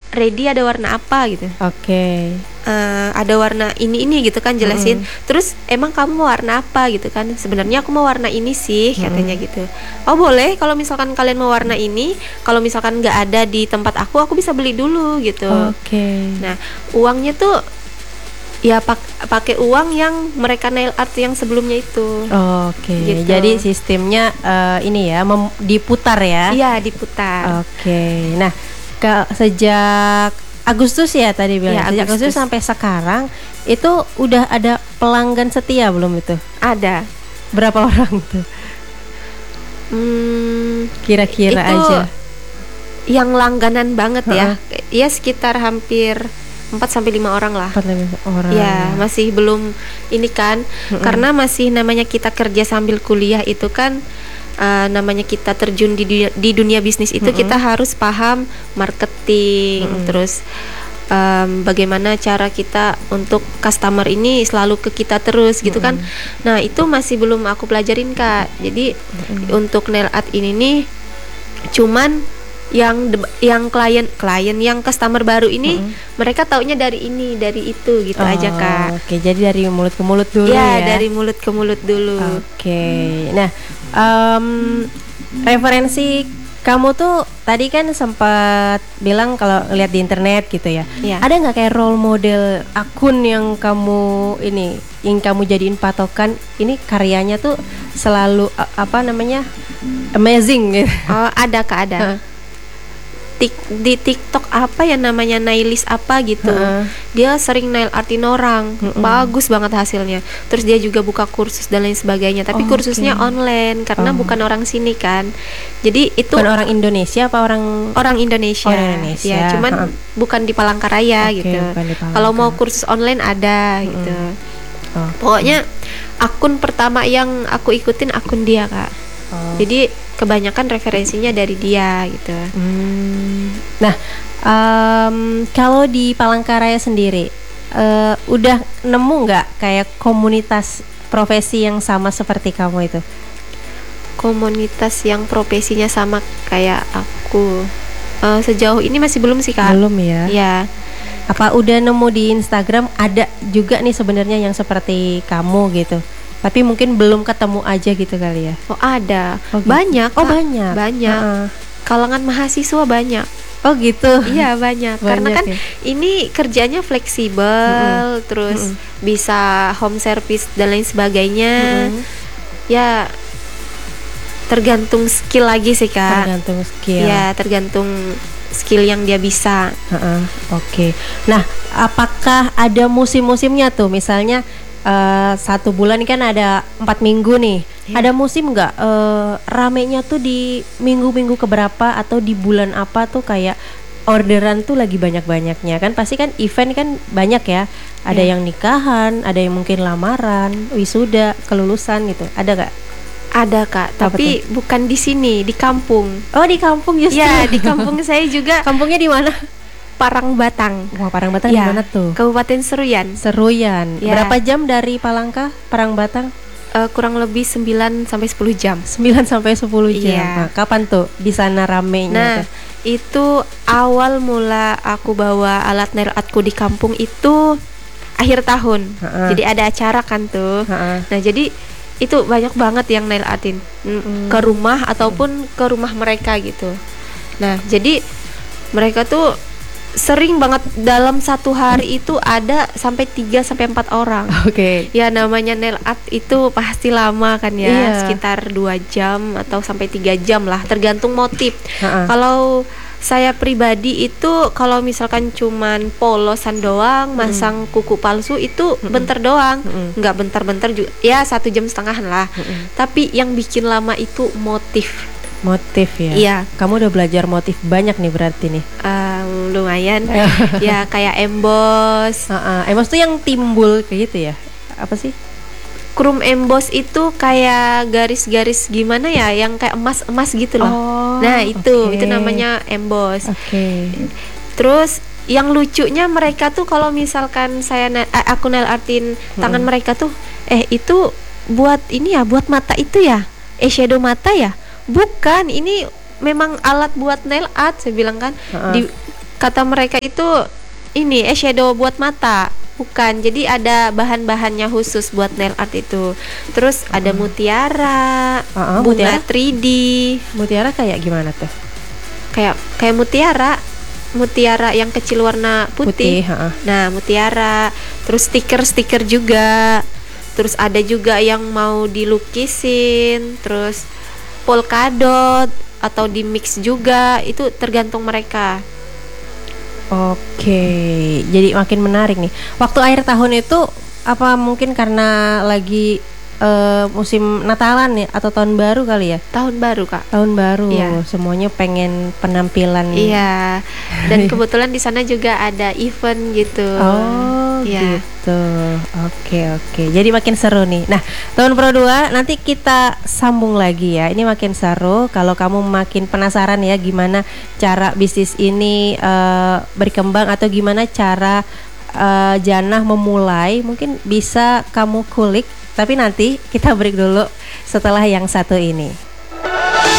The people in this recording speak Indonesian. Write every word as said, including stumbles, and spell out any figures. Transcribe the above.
ready ada warna apa gitu. Oke. Uh, ada warna ini ini gitu kan, jelasin. Mm-hmm. Terus emang kamu mau warna apa gitu kan? Sebenarnya aku mau warna ini sih, katanya mm-hmm. gitu. Oh boleh, kalau misalkan kalian mau warna ini, kalau misalkan nggak ada di tempat aku, aku bisa beli dulu gitu. Oke. Okay. Nah uangnya tuh ya pak- pakai uang yang mereka nail art yang sebelumnya itu. Oke. Okay. Gitu. Jadi sistemnya uh, ini ya mem- diputar ya? Iya diputar. Oke. Okay. Nah ke sejak Agustus ya tadi bilang. Ya, sejak Agustus. Agustus sampai sekarang itu udah ada pelanggan setia belum itu? Ada. Berapa orang tuh? Hmm, kira-kira itu aja. Yang langganan banget uh-uh. ya. Ya sekitar hampir empat sampai lima orang lah. empat sampai lima orang. Ya, masih belum ini kan. Uh-uh. Karena masih namanya kita kerja sambil kuliah itu kan uh, namanya kita terjun di dunia, di dunia bisnis itu uh-uh. kita harus paham marketing, uh-uh. terus um, bagaimana cara kita untuk customer ini selalu ke kita terus gitu uh-uh. kan. Nah, itu masih belum aku pelajarin, Kak. Jadi uh-uh. untuk nail art ini nih cuman yang de- yang klien klien yang customer baru ini mm-hmm. mereka taunya dari ini dari itu gitu oh, aja Kak. Oke, okay. Jadi dari mulut ke mulut dulu ya. Ya, dari mulut ke mulut dulu. Oke. Okay. Nah, um, referensi kamu tuh tadi kan sempat bilang kalau lihat di internet gitu ya. ya. Ada nggak kayak role model akun yang kamu ini yang kamu jadiin patokan? Ini karyanya tuh selalu apa namanya amazing gitu. Oh, ada Kak, ada. Huh. Tik, di TikTok apa ya namanya, Nailis apa gitu. Uh-uh. Dia sering nail artin orang. Uh-uh. Bagus banget hasilnya. Terus dia juga buka kursus dan lain sebagainya. Tapi oh, kursusnya okay. online karena oh. bukan orang sini kan. Jadi itu bukan orang Indonesia apa orang orang Indonesia. Oh, Indonesia. Ya, cuman uh-uh. bukan di Palangkaraya okay, gitu. Kalau mau kursus online ada uh-uh. gitu. Oh. Pokoknya akun pertama yang aku ikutin akun dia, Kak. Oh. Jadi kebanyakan referensinya dari dia gitu. Hmm. Nah, um, kalau di Palangkaraya sendiri, uh, udah nemu nggak kayak komunitas profesi yang sama seperti kamu itu? Komunitas yang profesinya sama kayak aku, uh, sejauh ini masih belum sih Kak. Belum ya? Ya. Apa udah nemu di Instagram ada juga nih sebenarnya yang seperti kamu gitu? Tapi mungkin belum ketemu aja gitu kali ya. Oh ada, oh, gitu. banyak. Oh banyak, banyak. Uh-uh. Kalangan mahasiswa banyak. Oh gitu. Iya banyak. banyak Karena kan ya? Ini kerjanya fleksibel, uh-uh. terus uh-uh. bisa home service dan lain sebagainya. Uh-uh. Ya tergantung skill lagi sih Kak. Tergantung skill. Ya tergantung skill yang dia bisa. Uh-uh. Oke. Okay. Nah, apakah ada musim-musimnya tuh? Misalnya Uh, satu bulan kan ada empat minggu nih. Yeah. Ada musim nggak uh, ramenya tuh di minggu-minggu keberapa atau di bulan apa tuh kayak orderan tuh lagi banyak-banyaknya kan? Pasti kan event kan banyak ya. Ada yeah. yang nikahan, ada yang mungkin lamaran, wisuda, kelulusan gitu. Ada nggak? Ada Kak, tapi tuh? Bukan di sini, di kampung. Oh di kampung justru? Ya di kampung saya juga. Kampungnya di mana? Parangbatang. Wah, Parangbatang ya, di mana tuh? Kabupaten Seruyan. Seruyan. Ya. Berapa jam dari Palangka, Parangbatang? Uh, kurang lebih sembilan sampai sepuluh jam. sembilan sampai sepuluh jam. Ya. Nah, kapan tuh di sana ramenya? Nah, tuh? itu awal mula aku bawa alat nail artku di kampung itu akhir tahun. Ha-ha. Jadi ada acara kan tuh. Ha-ha. Nah, jadi itu banyak banget yang nail artin mm. ke rumah ataupun ke rumah mereka gitu. Nah, jadi mereka tuh sering banget dalam satu hari itu ada sampai tiga sampai empat orang. Oke. Okay. Ya namanya nail art itu pasti lama kan ya, yeah. sekitar dua jam atau sampai tiga jam lah, tergantung motif. Uh-uh. Kalau saya pribadi itu kalau misalkan cuman polosan doang, masang mm. kuku palsu itu mm-mm. bentar doang, mm-mm. nggak bentar-bentar juga, ya satu jam setengahan lah. Mm-mm. Tapi yang bikin lama itu motif. Motif ya? Iya. Kamu udah belajar motif banyak nih berarti nih? Um, lumayan. Ya kayak emboss. Uh-uh. Emboss tuh yang timbul kayak gitu ya? Apa sih? Chrome emboss itu kayak garis-garis gimana ya? Yang kayak emas-emas gitu loh. Oh, nah itu, okay. itu namanya emboss. Oke. Okay. Terus yang lucunya mereka tuh kalau misalkan saya na- aku nail artin hmm. tangan mereka tuh, eh itu buat ini ya, buat mata itu ya? Eyeshadow mata ya? Bukan, ini memang alat buat nail art, saya bilang kan. Uh-uh. Di Kata mereka itu ini eyeshadow buat mata. Bukan, jadi ada bahan-bahannya khusus buat nail art itu. Terus ada mutiara, Uh-uh, bunga mutiara? tiga D, Mutiara kayak gimana tuh? kayak kayak mutiara, mutiara yang kecil warna Putih, putih. ha-ha. Nah, mutiara. Terus stiker-stiker juga. Terus ada juga yang mau dilukisin, terus polkadot atau di mix juga. Itu tergantung mereka. Oke, jadi makin menarik nih. Waktu akhir tahun itu apa mungkin karena lagi eh, musim Natalan ya atau tahun baru kali ya? Tahun baru, Kak. Tahun baru, Iya. semuanya pengen penampilan. Iya. Dan kebetulan di sana juga ada event gitu. Oh, Iya. gitu. Oke, oke. Jadi makin seru nih. Nah, tahun Pro dua nanti kita sambung lagi ya. Ini makin seru kalau kamu makin penasaran ya gimana cara bisnis ini eh, berkembang atau gimana cara eh, Janah memulai. Mungkin bisa kamu kulik, tapi nanti kita break dulu setelah yang satu ini.